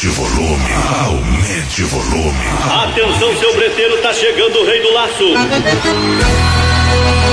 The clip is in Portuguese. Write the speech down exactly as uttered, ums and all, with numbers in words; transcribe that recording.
Aumente o volume, aumente o volume. Atenção, seu breteiro, tá chegando o rei do laço.